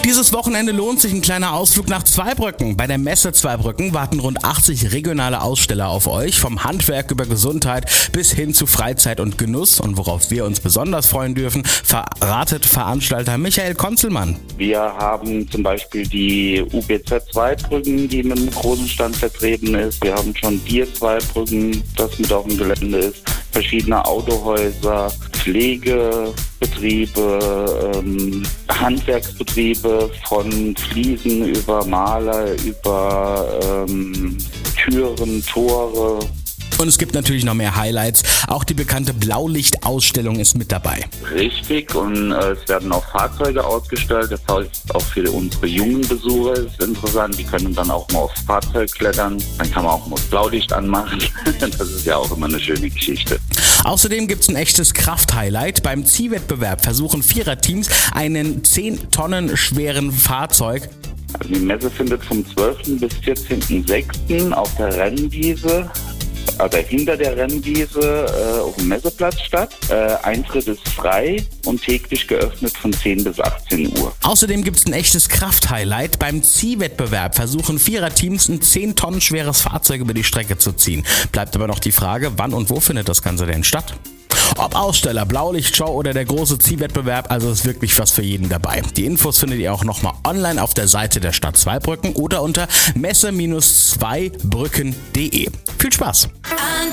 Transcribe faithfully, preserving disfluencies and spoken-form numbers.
Dieses Wochenende lohnt sich ein kleiner Ausflug nach Zweibrücken. Bei der Messe Zweibrücken warten rund achtzig regionale Aussteller auf euch, vom Handwerk über Gesundheit bis hin zu Freizeit und Genuss. Und worauf wir uns besonders freuen dürfen, verratet Veranstalter Michael Konzelmann. Wir haben zum Beispiel die U B Z Zweibrücken, die mit einem großen Stand vertreten ist. Wir haben schon Bier Zweibrücken, das mit auf dem Gelände ist. Verschiedene Autohäuser, Pflegebetriebe, ähm, Handwerksbetriebe von Fliesen über Maler, über ähm, Türen, Tore. Und es gibt natürlich noch mehr Highlights. Auch die bekannte Blaulichtausstellung ist mit dabei. Richtig, und äh, es werden auch Fahrzeuge ausgestellt. Das heißt, auch für unsere jungen Besucher ist es interessant. Die können dann auch mal aufs Fahrzeug klettern. Dann kann man auch mal das Blaulicht anmachen. Das ist ja auch immer eine schöne Geschichte. Außerdem gibt es ein echtes Kraft-Highlight. Beim Ziehwettbewerb versuchen Viererteams einen zehn Tonnen schweren Fahrzeug. Also die Messe findet vom zwölften bis vierzehnten sechsten auf der Rennwiese, also hinter der Rennwiese äh, auf dem Messeplatz statt. Äh, Eintritt ist frei und täglich geöffnet von zehn bis achtzehn Uhr. Außerdem gibt es ein echtes Kraft-Highlight. Beim Ziehwettbewerb versuchen Viererteams ein zehn Tonnen schweres Fahrzeug über die Strecke zu ziehen. Bleibt aber noch die Frage, wann und wo findet das Ganze denn statt? Ob Aussteller, Blaulichtshow oder der große Ziehwettbewerb, also ist wirklich was für jeden dabei. Die Infos findet ihr auch nochmal online auf der Seite der Stadt Zweibrücken oder unter messe Bindestrich zweibrücken punkt de. Viel Spaß!